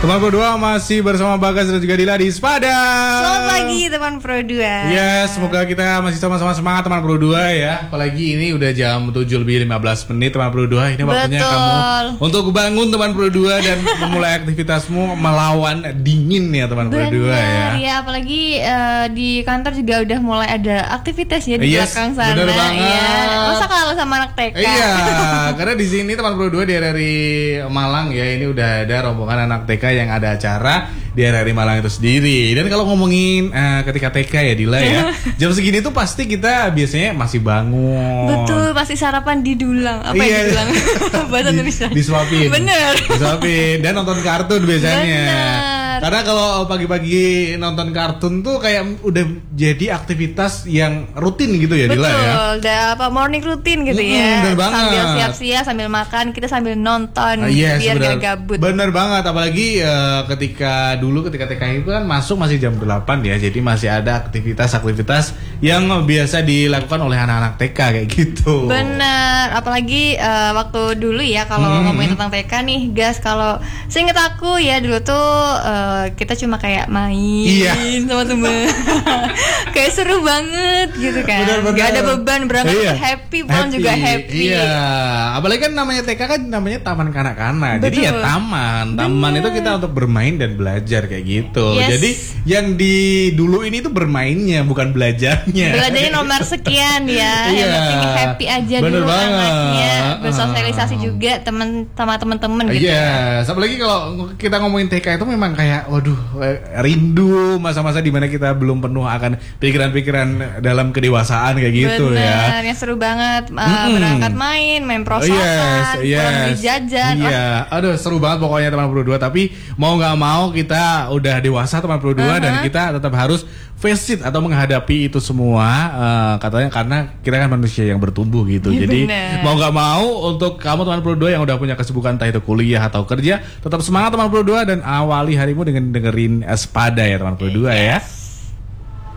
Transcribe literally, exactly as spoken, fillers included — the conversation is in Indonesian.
Teman Pro dua masih bersama Bagas dan juga Dila di Sepada. Selamat pagi teman Pro dua. Ya, semoga kita masih sama-sama semangat teman Pro dua ya. Apalagi ini udah jam tujuh lebih lima belas menit teman Pro dua. Ini waktunya Betul. kamu untuk bangun teman Pro dua dan memulai aktivitasmu melawan dingin ya teman Pro dua ya. Ya, apalagi uh, di kantor juga udah mulai ada aktivitas ya di Yes, belakang sana. bener banget. Ya. Masa kalah sama anak T K? Iya, karena di sini teman Pro dua di dari Malang ya, ini udah ada rombongan anak T K yang ada acara di R R I Malang itu sendiri. Dan kalau ngomongin uh, ketika T K ya Dila ya, jam segini tuh pasti kita biasanya masih bangun. Betul, pasti sarapan di dulang. Apa Iya. yang dulang? Bahasa Indonesia. Disuapin. Bener. Disuapin dan nonton kartun biasanya. Bener. Karena kalau pagi-pagi nonton kartun tuh kayak udah jadi aktivitas yang rutin gitu ya Dila ya. Betul, udah apa morning rutin gitu Mm-mm, ya. bener banget. Sambil siap-siap, sambil makan, kita sambil nonton Ah, yes, biar bener. gak gabut. Bener banget, apalagi uh, ketika dulu ketika T K itu kan masuk masih jam delapan ya. Jadi masih ada aktivitas-aktivitas yang biasa dilakukan oleh anak-anak T K kayak gitu. Bener, apalagi uh, waktu dulu ya kalau Hmm. ngomongin tentang T K nih, Gas, kalau seinget aku ya dulu tuh uh, kita cuma kayak main Iya. sama temen, kayak seru banget gitu kan, Bener-bener. gak ada beban, berangkat Iya. tuh happy, pulang juga happy. Iya, apalagi kan namanya T K kan namanya taman kanak-kanak. Jadi Betul. ya taman, taman Bener. itu kita untuk bermain dan belajar kayak gitu. Yes. Jadi yang di dulu ini tuh bermainnya bukan belajarnya. Belajarnya nomor sekian ya, Iya. yang penting happy aja Bener dulu banget. anaknya, bersosialisasi juga temen sama temen-temen gitu. Iya, apalagi kalau kita ngomongin T K itu memang kayak, waduh, eh, rindu masa-masa dimana kita belum penuh akan pikiran-pikiran dalam kedewasaan kayak gitu. Bener, Ya. yang seru banget uh, Mm-mm. berangkat main, main prosotan, Yes, yes. pulang beli jajan. Wah, Iya, aduh seru banget pokoknya teman Pro dua. Tapi mau nggak mau kita udah dewasa teman Pro dua, Uh-huh. dan kita tetap harus face it atau menghadapi itu semua. uh, katanya karena kita kan manusia yang bertumbuh gitu. Iya, Jadi bener. mau nggak mau untuk kamu teman Pro dua yang udah punya kesibukan entah itu kuliah atau kerja, tetap semangat teman Pro dua dan awali harimu dengan dengerin Sepada ya teman Pro dua ya.